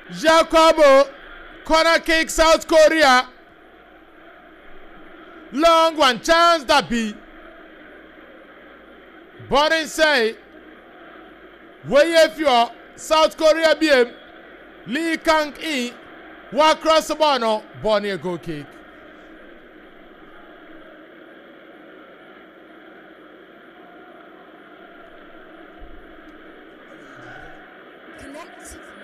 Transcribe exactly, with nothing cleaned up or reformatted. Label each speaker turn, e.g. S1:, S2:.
S1: Jacobo, corner kick South Korea. Long one, chance that be. Bonin say, where if you're South Korea B M, Lee Kang E, walk across the bono, Bonnie goal kick.
S2: Connect